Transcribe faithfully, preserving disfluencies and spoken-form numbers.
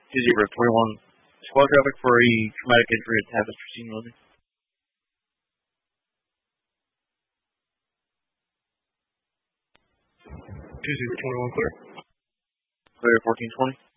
two zero twenty-one. Squad traffic for a traumatic injury at Tapestry Senior Living. two zero twenty-one clear. Clear fourteen twenty.